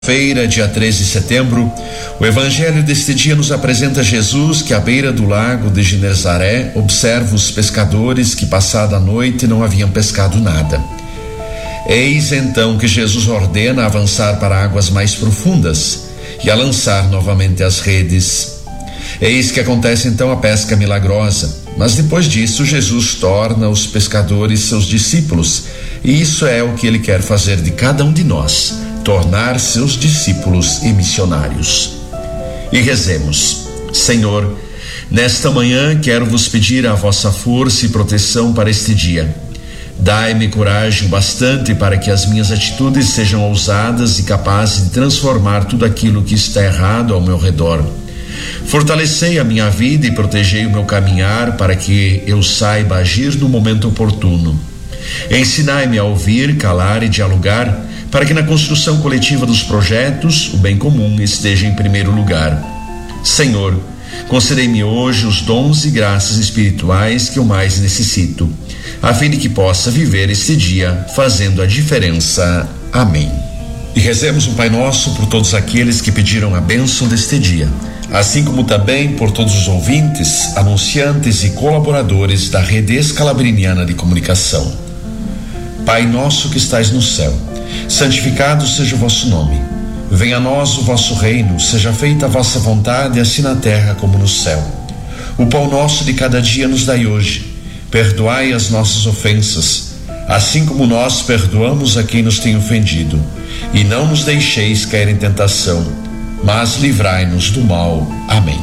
Feira, dia 13 de setembro, o evangelho deste dia nos apresenta Jesus que à beira do lago de Genezaré observa os pescadores que passada a noite não haviam pescado nada. Eis então que Jesus ordena avançar para águas mais profundas e a lançar novamente as redes. Eis que acontece então a pesca milagrosa, mas depois disso Jesus torna os pescadores seus discípulos, e isso é o que ele quer fazer de cada um de nós, tornar seus discípulos e missionários. E rezemos: Senhor, nesta manhã quero vos pedir a vossa força e proteção para este dia. Dai-me coragem bastante para que as minhas atitudes sejam ousadas e capazes de transformar tudo aquilo que está errado ao meu redor. Fortalecei a minha vida e protegei o meu caminhar para que eu saiba agir no momento oportuno. Ensinai-me a ouvir, calar e dialogar, para que na construção coletiva dos projetos, o bem comum esteja em primeiro lugar. Senhor, concedei-me hoje os dons e graças espirituais que eu mais necessito, a fim de que possa viver este dia fazendo a diferença. Amém. E rezemos um Pai Nosso por todos aqueles que pediram a bênção deste dia, assim como também por todos os ouvintes, anunciantes e colaboradores da Rede Escalabriniana de Comunicação. Pai nosso que estais no céu, santificado seja o vosso nome. Venha a nós o vosso reino, seja feita a vossa vontade, assim na terra como no céu. O pão nosso de cada dia nos dai hoje. Perdoai as nossas ofensas, assim como nós perdoamos a quem nos tem ofendido. E não nos deixeis cair em tentação, mas livrai-nos do mal. Amém.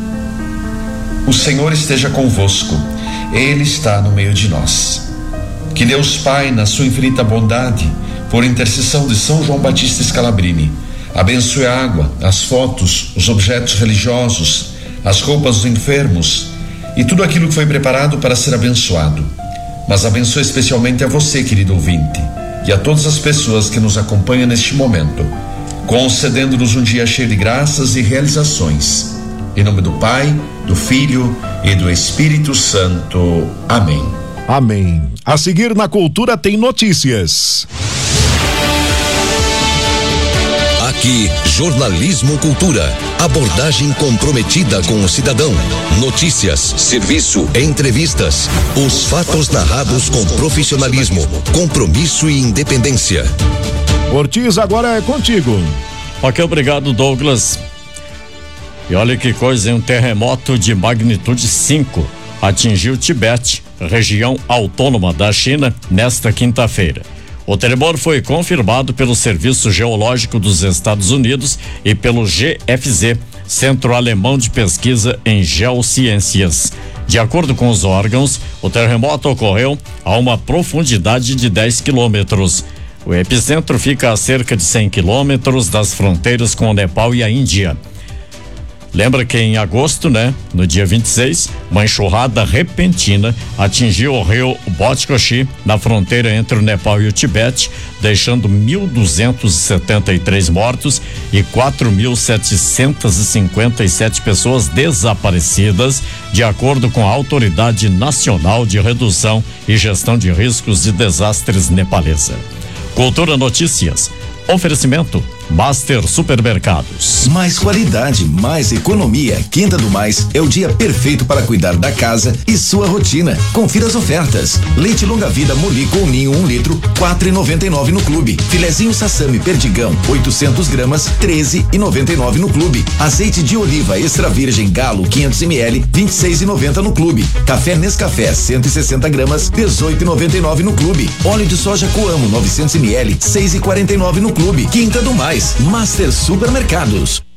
O Senhor esteja convosco, Ele está no meio de nós. Que Deus Pai, na sua infinita bondade, por intercessão de São João Batista Scalabrini, abençoe a água, as fotos, os objetos religiosos, as roupas dos enfermos e tudo aquilo que foi preparado para ser abençoado. Mas abençoe especialmente a você, querido ouvinte, e a todas as pessoas que nos acompanham neste momento, concedendo-nos um dia cheio de graças e realizações. Em nome do Pai, do Filho e do Espírito Santo. Amém. Amém. A seguir na Cultura tem notícias. Aqui, Jornalismo Cultura. Abordagem comprometida com o cidadão. Notícias, serviço, entrevistas. Os fatos narrados com profissionalismo, compromisso e independência. Ortiz, agora é contigo. Ok, obrigado, Douglas. E olha que coisa, hein? Um terremoto de magnitude 5 atingiu Tibete, região autônoma da China, nesta quinta-feira. O tremor foi confirmado pelo Serviço Geológico dos Estados Unidos e pelo GFZ, Centro Alemão de Pesquisa em Geociências. De acordo com os órgãos, o terremoto ocorreu a uma profundidade de 10 quilômetros. O epicentro fica a cerca de 100 quilômetros das fronteiras com o Nepal e a Índia. Lembra que em agosto, no dia 26, uma enxurrada repentina atingiu o rio Botkoshi, na fronteira entre o Nepal e o Tibete, deixando 1.273 mortos e 4.757 pessoas desaparecidas, de acordo com a Autoridade Nacional de Redução e Gestão de Riscos de Desastres nepalesa. Cultura Notícias. Oferecimento Master Supermercados. Mais qualidade, mais economia. Quinta do Mais é o dia perfeito para cuidar da casa e sua rotina. Confira as ofertas. Leite longa vida Molico ou Ninho 1 litro, 4,99 no clube. Filezinho Sassami Perdigão, 800 gramas, 13,99 no clube. Azeite de oliva extra virgem Galo, 500 ml, 26,90 no clube. Café Nescafé, 160 gramas, 18,99 no clube. Óleo de soja Coamo, 900 ml, 6,49 no clube. Quinta do Mais, Master Supermercados.